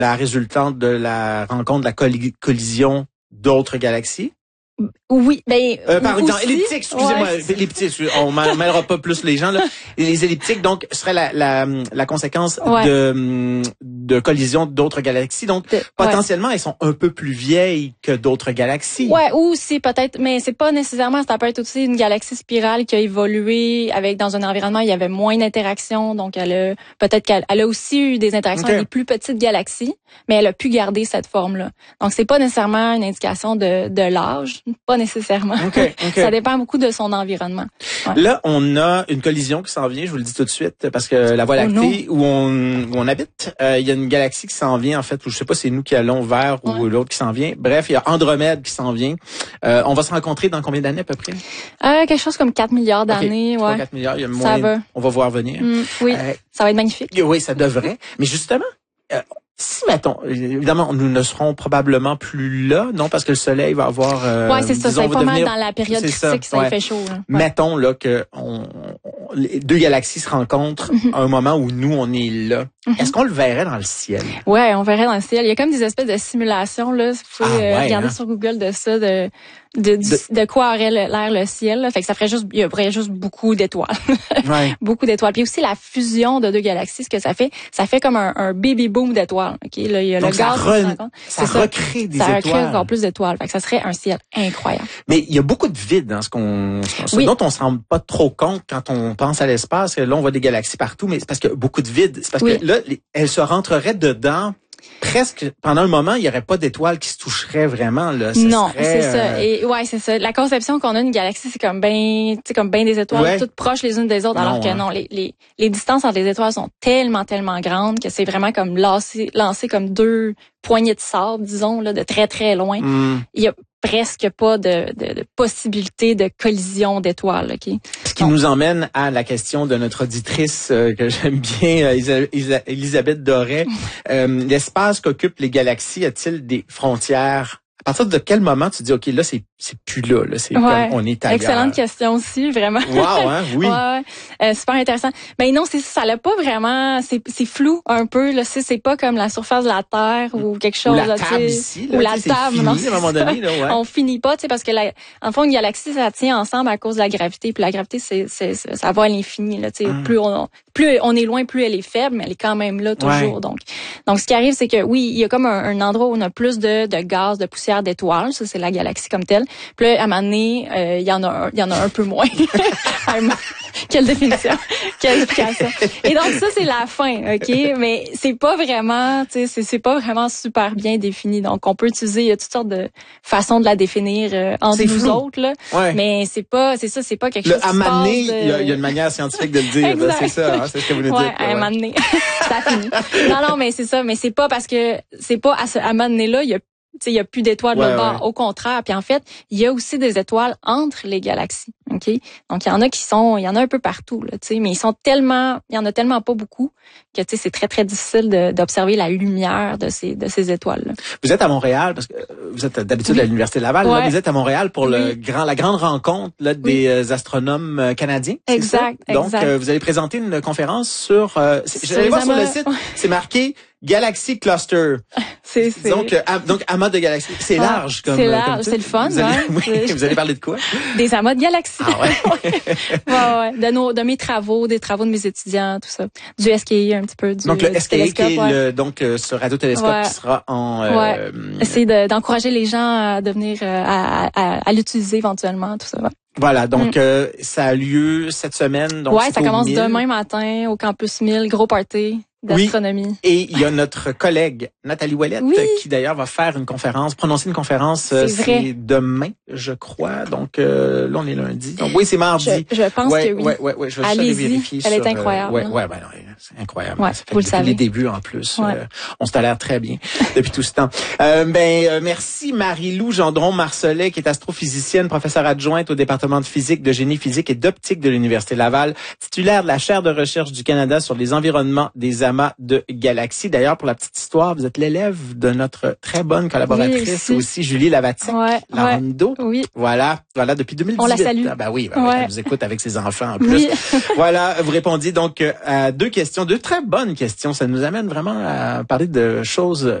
la résultante de la rencontre, de la collision d'autres galaxies? Oui, pardon, aussi, elliptique, excusez-moi, ouais. elliptique, on mêlera pas plus les gens là. Les elliptiques donc seraient la conséquence Ouais. de collision d'autres galaxies. Donc potentiellement elles sont un peu plus vieilles que d'autres galaxies. Ouais, ou c'est peut-être, mais c'est pas nécessairement, ça peut être aussi une galaxie spirale qui a évolué avec dans un environnement où il y avait moins d'interactions, donc peut-être qu'elle a aussi eu des interactions avec des plus petites galaxies, mais elle a pu garder cette forme-là. Donc c'est pas nécessairement une indication de l'âge, pas nécessairement. Okay. Ça dépend beaucoup de son environnement. Ouais. Là, on a une collision qui s'en vient, je vous le dis tout de suite, parce que la Voie lactée où on habite, il y a une galaxie qui s'en vient, en fait, où je sais pas si c'est nous qui allons vers ou l'autre qui s'en vient. Bref, il y a Andromède qui s'en vient. On va se rencontrer dans combien d'années à peu près? Quelque chose comme 4 milliards d'années. 3, ouais. 4 milliards, il y a moyen, on va voir venir. Oui, ça va être magnifique. Oui, ça devrait. Mais justement, si, mettons, évidemment, nous ne serons probablement plus là, non, parce que le soleil va avoir... c'est ça, ça va pas mal dans la période critique, ça fait chaud. Là. Ouais. Mettons là que les deux galaxies se rencontrent à un moment où nous, on est là. Est-ce qu'on le verrait dans le ciel? Ouais, on verrait dans le ciel. Il y a comme des espèces de simulations, là. Vous pouvez regarder sur Google de ça, de quoi aurait l'air le ciel. Là. Fait que il y aurait juste beaucoup d'étoiles. Beaucoup d'étoiles. Puis aussi la fusion de deux galaxies, ce que ça fait comme un baby boom d'étoiles. Okay? Là, il y a donc le gaz ça recrée des étoiles. Ça recrée encore plus d'étoiles. Fait que ça serait un ciel incroyable. Mais il y a beaucoup de vide dans ce dont on se rend pas trop compte quand on pense à l'espace. Là, on voit des galaxies partout, mais c'est parce qu'il y a beaucoup de vide. C'est parce que là, elles se rentreraient dedans. Presque pendant un moment, il y aurait pas d'étoiles qui se toucheraient vraiment là. C'est ça. Et c'est ça. La conception qu'on a d'une galaxie, c'est comme ben des étoiles toutes proches les unes des autres, alors que non, les distances entre les étoiles sont tellement grandes que c'est vraiment comme lancé comme deux poignées de sable, disons là, de très très loin. Il y a presque pas de possibilité de collision d'étoiles. Okay? Ce qui nous emmène à la question de notre auditrice que j'aime bien, Elisabeth Doré. L'espace qu'occupent les galaxies a-t-il des frontières? À partir de quel moment tu dis, OK, là, c'est plus là, c'est comme on est ailleurs? Excellente question aussi, vraiment. Wow, hein, oui. Super intéressant. Ben non, ça l'a pas vraiment, c'est flou un peu, là, c'est pas comme la surface de la Terre ou quelque chose, ou la là, table ici, là, ou la table, fini, non, à un moment donné, là, on finit pas, tu sais, parce que en fond, une galaxie, ça tient ensemble à cause de la gravité, puis la gravité, ça va à l'infini, là, tu sais, plus on est loin, plus elle est faible, mais elle est quand même là toujours, donc ce qui arrive, c'est que oui, il y a comme un endroit où on a plus de gaz, de poussière, d'étoiles, ça c'est la galaxie comme telle. Puis là, à un moment donné, il y en a un peu moins. Quelle définition, quelle explication. Et donc ça c'est la fin, ok. Mais c'est pas vraiment, tu sais, c'est pas vraiment super bien défini. Donc on peut utiliser, il y a toutes sortes de façons de la définir entre nous autres là. Mais c'est pas quelque chose. À un moment donné, il y a une manière scientifique de le dire. Là, c'est ça, hein, c'est ce que vous nous dites. À un moment donné, ça finit. Non, mais c'est ça. Mais c'est pas parce que c'est pas à un moment donné là, il y a plus d'étoiles de bord, au contraire. Puis en fait, il y a aussi des étoiles entre les galaxies. OK? Donc il y en a un peu partout là, tu sais, mais il y en a tellement pas beaucoup que tu sais c'est très très difficile d'observer la lumière de ces étoiles là. Vous êtes à Montréal parce que vous êtes d'habitude à l'Université Laval, là, vous êtes à Montréal pour la grande rencontre là des astronomes canadiens, exact. Donc vous allez présenter une conférence sur j'allais voir sur le site, c'est marqué Galaxy Cluster. C'est donc amas de galaxies. C'est large comme. C'est large, c'est le fun. Vous allez parler de quoi? Des amas de galaxies. Ah ouais. De mes travaux, des travaux de mes étudiants, tout ça. Du SKI un petit peu. Donc le SKI qui est ce radiotélescope qui sera en. Essayer d'encourager les gens à devenir à l'utiliser éventuellement, tout ça. Ouais. Voilà, donc ça a lieu cette semaine. Donc ça commence demain matin au campus 1000, gros party d'astronomie. Oui. Et il y a notre collègue Nathalie Ouellette qui d'ailleurs va faire prononcer une conférence. C'est demain, je crois. Donc là on est lundi. Donc oui, c'est mardi. Je pense que oui. Ouais, je vais aller vérifier. Elle est incroyable. C'est incroyable. Ouais, ça fait depuis les débuts en plus. On se tolère très bien depuis tout ce temps. Merci Marie-Lou Gendron-Marcelet qui est astrophysicienne, professeure adjointe au département de physique, de génie physique et d'optique de l'Université Laval, titulaire de la chaire de recherche du Canada sur les environnements des d'amas de galaxies. D'ailleurs, pour la petite histoire, vous êtes l'élève de notre très bonne collaboratrice aussi, Julie Lavatique, la Rondo. Oui. Voilà, depuis 2018. On la salue. Ah, oui, elle nous écoute avec ses enfants en plus. Oui. Voilà, vous répondiez donc à deux très bonnes questions. Ça nous amène vraiment à parler de choses